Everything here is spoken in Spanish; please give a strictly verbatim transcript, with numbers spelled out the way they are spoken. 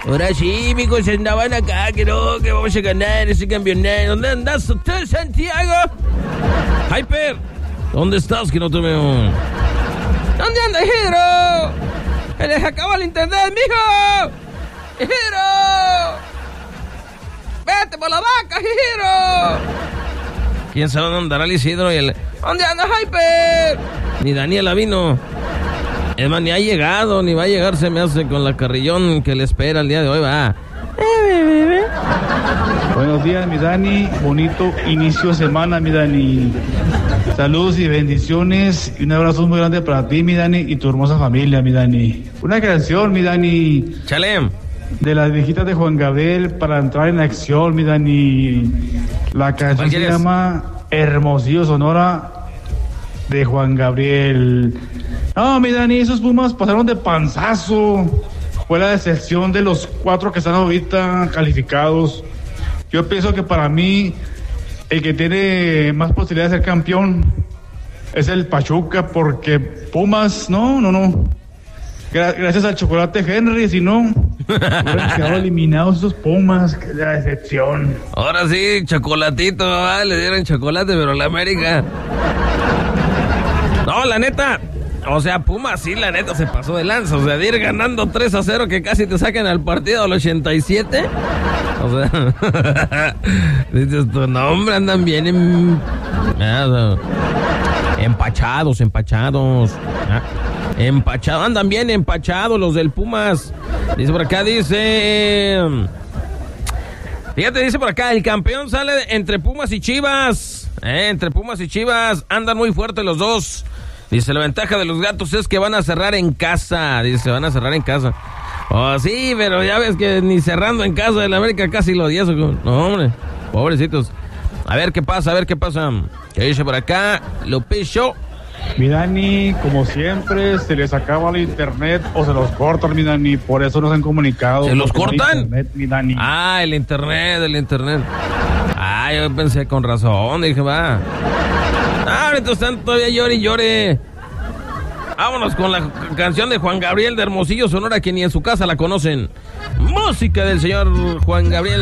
Ahora sí, amigos, andaban acá, que no, que vamos a ganar ese campeonato. ¿Dónde andas usted, Santiago? Hyper, ¿dónde estás que no te veo? ¿Dónde anda, Hiro? ¡Se les acabó el internet, mijo! ¡Hiro! ¡Vete por la vaca, Hiro! ¿Quién sabe dónde andará el Isidro y el... ¿Dónde anda, Hyper? Ni Daniela vino. Es más, ni ha llegado, ni va a llegar, se me hace, con la carrillón que le espera el día de hoy, va. Buenos días, mi Dani. Bonito inicio de semana, mi Dani. Saludos y bendiciones. Y un abrazo muy grande para ti, mi Dani, y tu hermosa familia, mi Dani. Una canción, mi Dani. Chale. De las viejitas de Juan Gabriel para entrar en acción, mi Dani. La canción se llama Hermosillo, Sonora, de Juan Gabriel. No, mi Dani, esos Pumas pasaron de panzazo. Fue la decepción de los cuatro que están ahorita calificados. Yo pienso que para mí el que tiene más posibilidad de ser campeón es el Pachuca, porque Pumas, no, no, no. Gra- gracias al chocolate Henry, si no, hubieran quedado eliminados esos Pumas. Que la decepción. Ahora sí, chocolatito, ah, le dieron chocolate, pero la América. No, la neta. O sea, Pumas sí, la neta, se pasó de lanza. O sea, de ir ganando tres a cero, que casi te saquen al partido al ochenta y siete. O sea, dices tu nombre, andan bien en... ah, o sea, empachados, empachados. Ah, empachados, andan bien empachados los del Pumas. Dice por acá, dice... Fíjate, dice por acá, el campeón sale entre Pumas y Chivas. Eh, entre Pumas y Chivas andan muy fuertes los dos. Dice, la ventaja de los gatos es que van a cerrar en casa. Dice, van a cerrar en casa. Oh, sí, pero ya ves que ni cerrando en casa de la América casi lo odias. No, hombre, pobrecitos. A ver qué pasa, a ver qué pasa. ¿Qué dice por acá? Lupillo. Mi Dani, como siempre, se les acaba el internet o se los cortan, mi Dani. Por eso no se han comunicado. ¿Se los cortan? No hay internet, mi Dani. Ah, el internet, el internet. Ah, yo pensé con razón. Dije, va. Ah, ahorita están todavía llore y llore. Vámonos con la canción de Juan Gabriel de Hermosillo, Sonora, que ni en su casa la conocen. Música del señor Juan Gabriel.